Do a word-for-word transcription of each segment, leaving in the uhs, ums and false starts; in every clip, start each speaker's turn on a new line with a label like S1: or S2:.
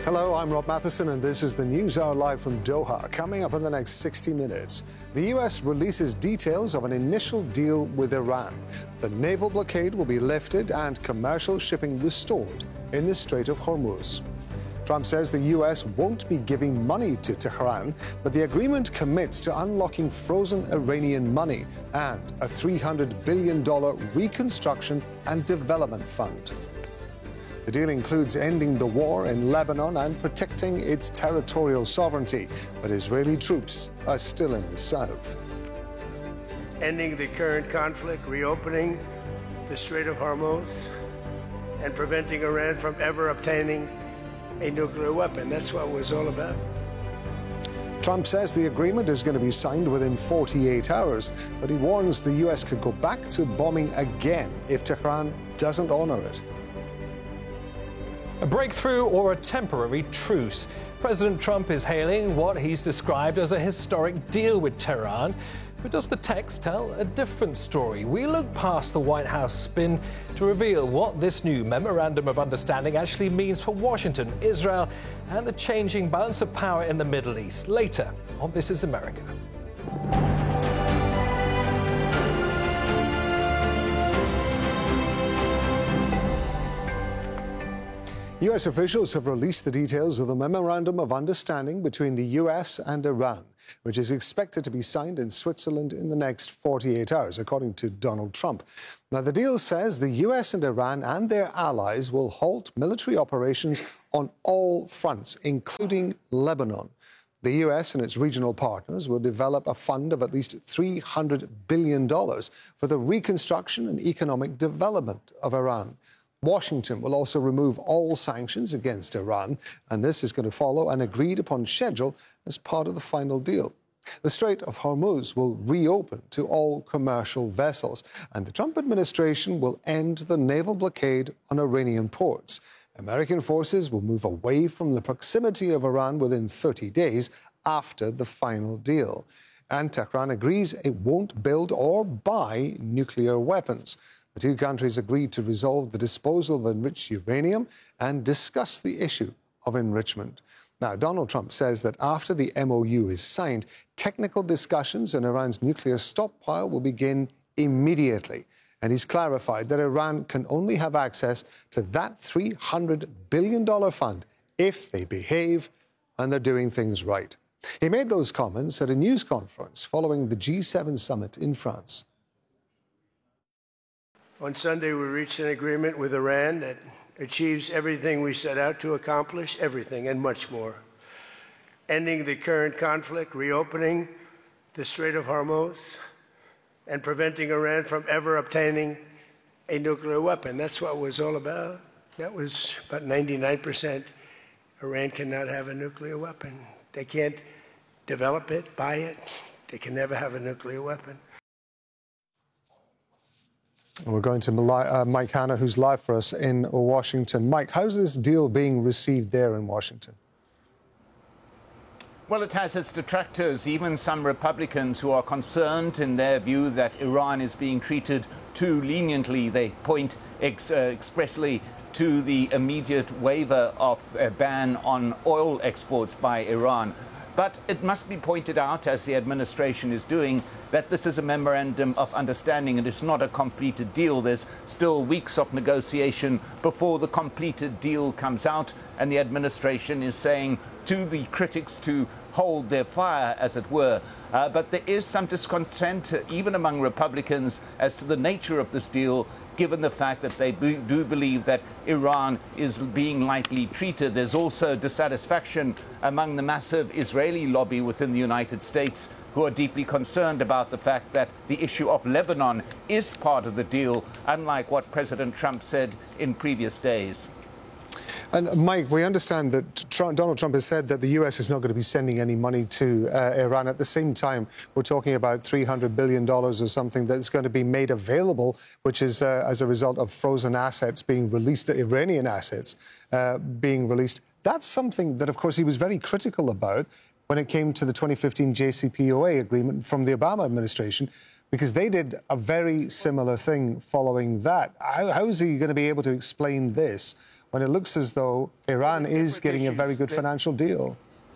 S1: Hello, I'm Rob Matheson, and this is the News Hour live from Doha. Coming up in the next sixty minutes, the U S releases details of an initial deal with Iran. The naval blockade will be lifted and commercial shipping restored in the Strait of Hormuz. Trump says the U S won't be giving money to Tehran, but the agreement commits to unlocking frozen Iranian money and a three hundred billion dollars reconstruction and development fund. The deal includes ending the war in Lebanon and protecting its territorial sovereignty, but Israeli troops are still in the south.
S2: Ending the current conflict, reopening the Strait of Hormuz, and preventing Iran from ever obtaining a nuclear weapon. That's what it was all about.
S1: Trump says the agreement is going to be signed within forty-eight hours, but he warns the U S could go back to bombing again if Tehran doesn't honor it.
S3: A breakthrough or a temporary truce? President Trump is hailing what he's described as a historic deal with Tehran. But does the text tell a different story? We look past the White House spin to reveal what this new memorandum of understanding actually means for Washington, Israel, and the changing balance of power in the Middle East. Later on This Is America.
S1: U S officials have released the details of the Memorandum of Understanding between the U S and Iran, which is expected to be signed in Switzerland in the next forty-eight hours, according to Donald Trump. Now, the deal says the U S and Iran and their allies will halt military operations on all fronts, including Lebanon. The U S and its regional partners will develop a fund of at least three hundred billion dollars for the reconstruction and economic development of Iran. Washington will also remove all sanctions against Iran, and this is going to follow an agreed-upon schedule as part of the final deal. The Strait of Hormuz will reopen to all commercial vessels, and the Trump administration will end the naval blockade on Iranian ports. American forces will move away from the proximity of Iran within thirty days after the final deal. And Tehran agrees it won't build or buy nuclear weapons. The two countries agreed to resolve the disposal of enriched uranium and discuss the issue of enrichment. Now, Donald Trump says that after the M O U is signed, technical discussions on Iran's nuclear stockpile will begin immediately. And he's clarified that Iran can only have access to that three hundred billion dollars fund if they behave and they're doing things right. He made those comments at a news conference following the G seven summit in France.
S2: On Sunday, we reached an agreement with Iran that achieves everything we set out to accomplish, everything and much more. Ending the current conflict, reopening the Strait of Hormuz, and preventing Iran from ever obtaining a nuclear weapon. That's what it was all about. That was about ninety-nine percent. Iran cannot have a nuclear weapon. They can't develop it, buy it. They can never have a nuclear weapon.
S1: We're going to uh, Mike Hanna, who's live for us in Washington. Mike, how's this deal being received there in Washington?
S4: Well, it has its detractors, even some Republicans who are concerned in their view that Iran is being treated too leniently. They point ex uh, expressly to the immediate waiver of a ban on oil exports by Iran. But it must be pointed out, as the administration is doing, that this is a memorandum of understanding and it's not a completed deal. There's still weeks of negotiation before the completed deal comes out, and the administration is saying to the critics to hold their fire, as it were. Uh, but there is some discontent, uh, even among Republicans, as to the nature of this deal, given the fact that they do believe that Iran is being lightly treated. There's also dissatisfaction among the massive Israeli lobby within the United States, who are deeply concerned about the fact that the issue of Lebanon is part of the deal, unlike what President Trump said in previous days.
S1: And Mike, we understand that Trump, Donald Trump has said that the U S is not going to be sending any money to uh, Iran. At the same time, we're talking about three hundred billion dollars or something that's going to be made available, which is uh, as a result of frozen assets being released, Iranian assets uh, being released. That's something that, of course, he was very critical about when it came to the twenty fifteen J C P O A agreement from the Obama administration, because they did a very similar thing following that. How, how is he going to be able to explain this when it looks as though Iran is getting a very good financial deal?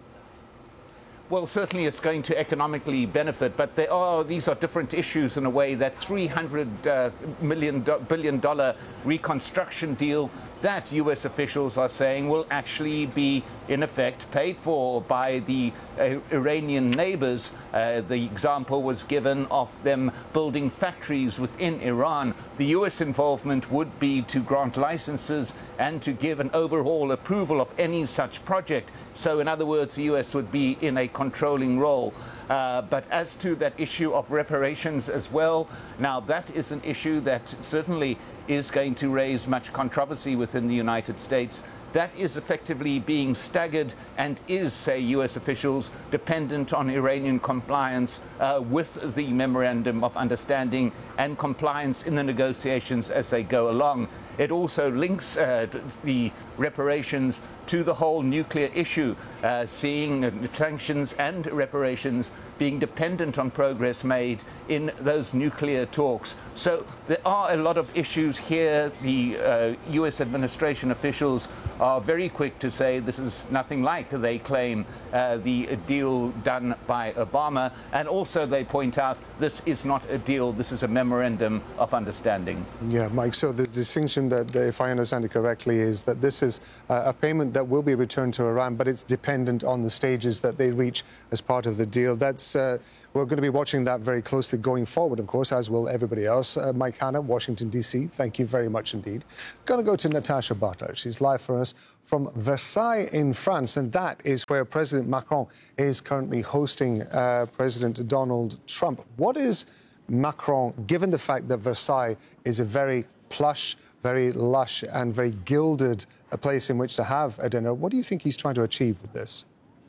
S4: Well, certainly it's going to economically benefit, but there are, these are different issues in a way. That three hundred million billion dollar reconstruction deal that U S officials are saying will actually be, in effect, paid for by the uh, Iranian neighbors. Uh, the example was given of them building factories within Iran. The U S involvement would be to grant licenses and to give an overall approval of any such project. So, in other words, the U S would be in a controlling role. Uh, but as to that issue of reparations as well, now that is an issue that certainly is going to raise much controversy within the United States. That is effectively being staggered and is, say U S officials, dependent on Iranian compliance uh, with the Memorandum of Understanding and compliance in the negotiations as they go along. It also links uh, the reparations to the whole nuclear issue, uh, seeing sanctions and reparations being dependent on progress made in those nuclear talks. So there are a lot of issues here. The uh, U S administration officials are very quick to say this is nothing like, they claim, uh, the deal done by Obama. And also they point out this is not a deal, this is a memorandum of understanding.
S1: Yeah, Mike, so the distinction that, if I understand it correctly, is that this is uh, a payment that will be returned to Iran, but it's dependent on the stages that they reach as part of the deal. That's uh, we're going to be watching that very closely going forward, of course, as will everybody else. Uh, Mike Hanna, Washington, D C, thank you very much indeed. Going to go to Natasha Butler. She's live for us from Versailles in France, and that is where President Macron is currently hosting uh, President Donald Trump. What is Macron, given the fact that Versailles is a very plush, very lush and very gilded a place in which to have a dinner, what do you think he's trying to achieve with this?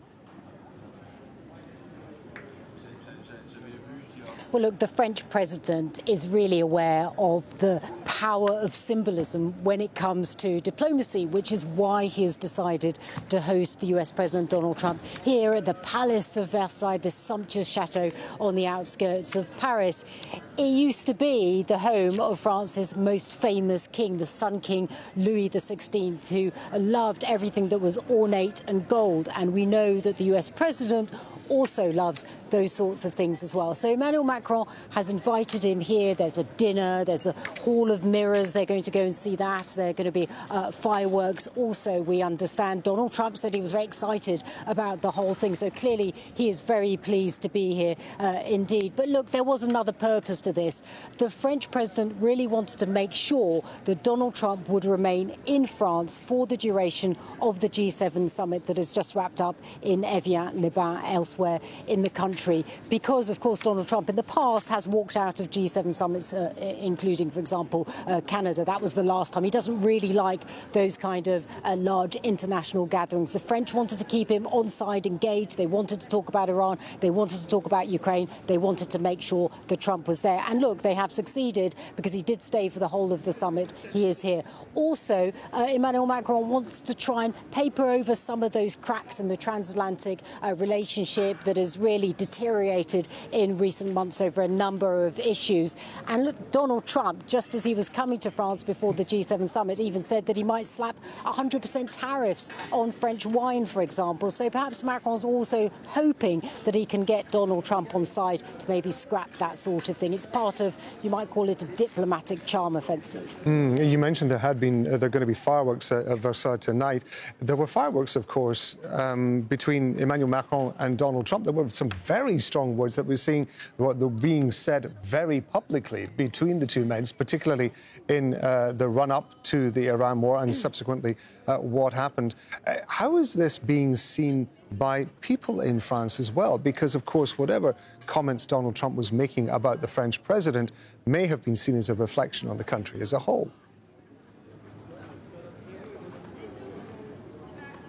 S5: Well, look, the French president is really aware of the power of symbolism when it comes to diplomacy, which is why he has decided to host the U S President Donald Trump here at the Palace of Versailles, this sumptuous chateau on the outskirts of Paris. It used to be the home of France's most famous king, the Sun King Louis the sixteenth, who loved everything that was ornate and gold. And we know that the U S president also loves those sorts of things as well. So Emmanuel Macron has invited him here. There's a dinner, there's a hall of mirrors. They're going to go and see that. There are going to be uh, fireworks. Also, we understand Donald Trump said he was very excited about the whole thing. So clearly he is very pleased to be here uh, indeed. But look, there was another purpose to this. The French president really wanted to make sure that Donald Trump would remain in France for the duration of the G seven summit that has just wrapped up in Evian-les-Bains, elsewhere in the country, because, of course, Donald Trump in the past has walked out of G seven summits, uh, including, for example, uh, Canada. That was the last time. He doesn't really like those kind of uh, large international gatherings. The French wanted to keep him on side, engaged. They wanted to talk about Iran. They wanted to talk about Ukraine. They wanted to make sure that Trump was there. And look, they have succeeded because he did stay for the whole of the summit. He is here. Also, uh, Emmanuel Macron wants to try and paper over some of those cracks in the transatlantic uh, relationship that has really deteriorated in recent months over a number of issues. And look, Donald Trump, just as he was coming to France before the G seven summit, even said that he might slap one hundred percent tariffs on French wine, for example. So perhaps Macron's also hoping that he can get Donald Trump on side to maybe scrap that sort of thing. It's part of, you might call it, a diplomatic charm offensive.
S1: Mm, you mentioned there had been, uh, there are going to be fireworks at, at Versailles tonight. There were fireworks, of course, um, between Emmanuel Macron and Donald Trump. There were some very strong words that we're seeing what were being said very publicly between the two men, particularly in uh, the run-up to the Iran war and subsequently uh, what happened. Uh, how is this being seen by people in France as well? Because, of course, whatever comments Donald Trump was making about the French president may have been seen as a reflection on the country as a whole.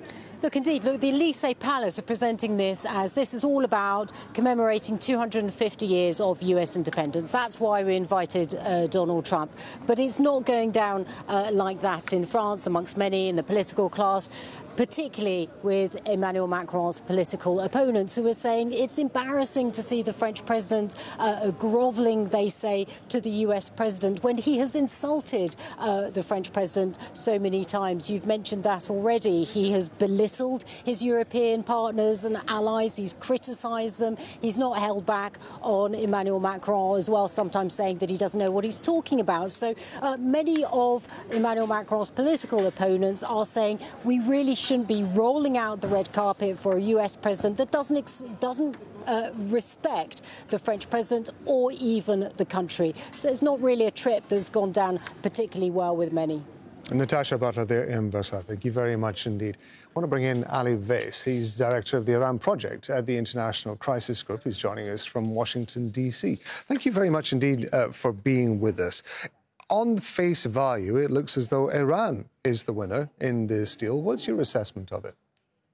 S5: Look, indeed, look, the Elysee Palace are presenting this as this is all about commemorating two hundred fifty years of U S independence. That's why we invited uh, Donald Trump. But it's not going down uh, like that in France, amongst many in the political class, particularly with Emmanuel Macron's political opponents, who are saying it's embarrassing to see the French president uh, grovelling, they say, to the U S president when he has insulted uh, the French president so many times. You've mentioned that already. He has belittled his European partners and allies. He's criticised them. He's not held back on Emmanuel Macron as well, sometimes saying that he doesn't know what he's talking about. So uh, many of Emmanuel Macron's political opponents are saying we really shouldn't be rolling out the red carpet for a U S president that doesn't ex- doesn't uh, respect the French president or even the country. So it's not really a trip that's gone down particularly well with many.
S1: Natasha Butler there in Versailles. Thank you very much indeed. I want to bring in Ali Vaez. He's director of the Iran Project at the International Crisis Group. He's joining us from Washington, D C. Thank you very much indeed uh, for being with us. On face value, it looks as though Iran is the winner in this deal. What's your assessment of it?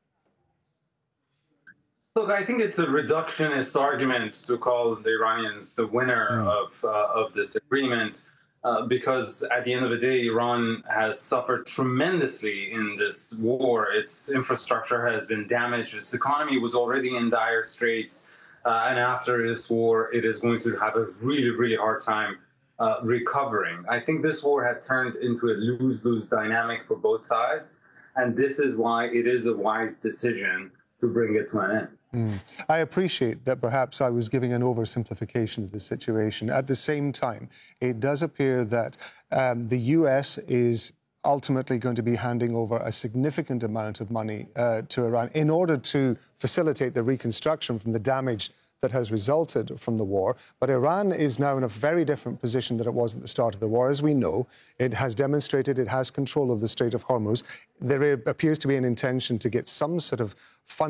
S6: Look, I think it's a reductionist argument to call the Iranians the winner mm. of, uh, of this agreement. Uh, because at the end of the day, Iran has suffered tremendously in this war. Its infrastructure has been damaged. Its economy was already in dire straits. Uh, and after this war, it is going to have a really, really hard time uh, recovering. I think this war had turned into a lose-lose dynamic for both sides. And this is why it is a wise decision to bring it to an end.
S1: Mm. I appreciate that perhaps I was giving an oversimplification of the situation. At the same time, it does appear that um, the U S is ultimately going to be handing over a significant amount of money uh, to Iran in order to facilitate the reconstruction from the damage that has resulted from the war. But Iran is now in a very different position than it was at the start of the war. As we know, it has demonstrated it has control of the Strait of Hormuz. There appears to be an intention to get some sort of fund